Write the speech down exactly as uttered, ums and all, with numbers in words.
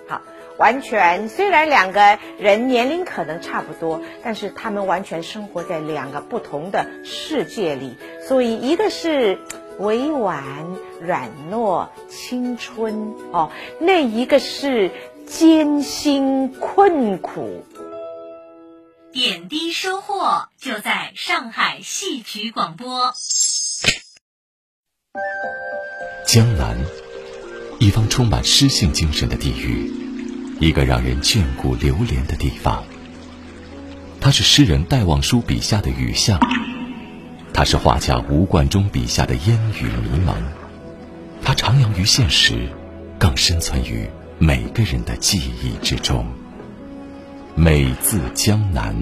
好，完全虽然两个人年龄可能差不多，但是他们完全生活在两个不同的世界里。所以一个是委婉软糯青春哦，那一个是艰辛困苦。 点滴收获就在上海戏曲广播。 江南，一方充满诗性精神的地域，一个让人眷顾流连的地方。它是诗人戴望舒笔下的雨巷，它是画家吴冠中笔下的烟雨迷蒙。它徜徉于现实，更深存于每个人的记忆之中。美自江南。